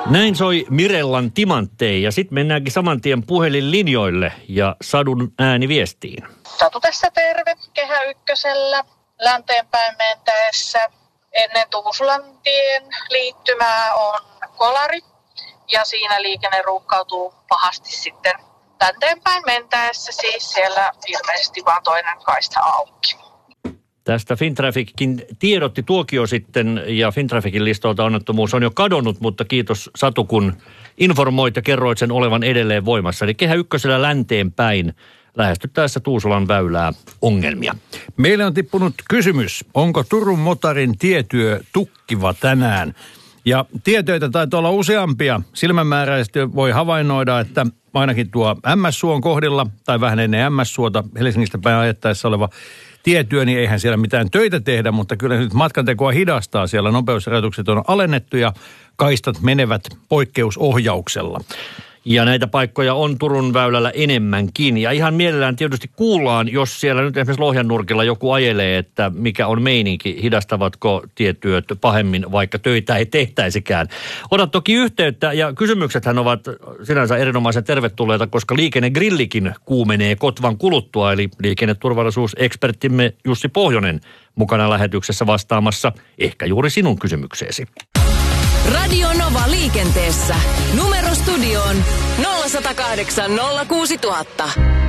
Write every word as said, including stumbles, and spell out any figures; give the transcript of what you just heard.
Näin soi Mirellan Timanttei ja sitten mennäänkin saman tien puhelinlinjoille ja Sadun ääni viestiin. Satu tässä terve, Kehä Ykkösellä, länteenpäin mentäessä. Ennen Tuusulantien liittymää on kolari ja siinä liikenne ruuhkautuu pahasti sitten länteenpäin mentäessä. Siis siellä ilmeisesti vaan toinen kaista auki. Tästä Fintrafficin tiedotti tuokio sitten ja Fintrafficin listoilta onnettomuus on jo kadonnut, mutta kiitos Satu, kun informoit ja kerroit sen olevan edelleen voimassa. Eli Kehä Ykkösellä länteen päin lähestyttäessä Tuusulan väylää ongelmia. Meille on tippunut kysymys, onko Turun motarin tietyö tukkiva tänään? Ja tietöitä taitaa olla useampia. Silmämääräisesti voi havainnoida, että ainakin tuo M S-suon kohdilla tai vähän ennen M S-suota Helsingistä päin ajettaessa oleva tietyö, niin eihän siellä mitään töitä tehdä, mutta kyllä nyt matkantekoa hidastaa. Siellä nopeusrajoitukset on alennettu ja kaistat menevät poikkeusohjauksella. Ja näitä paikkoja on Turun väylällä enemmänkin. Ja ihan mielellään tietysti kuullaan, jos siellä nyt esimerkiksi Lohjannurkilla joku ajelee, että mikä on meininki, hidastavatko tietyöt pahemmin, vaikka töitä ei tehtäisikään. Ota toki yhteyttä ja kysymyksethän ovat sinänsä erinomaisen tervetulleita, koska liikennegrillikin kuumenee kotvan kuluttua. Eli liikenneturvallisuusekspertimme Jussi Pohjonen mukana lähetyksessä vastaamassa ehkä juuri sinun kysymykseesi. Radio Nova liikenteessä. Numero studioon nolla yksi nolla kahdeksan nolla kuusi nolla nolla nolla.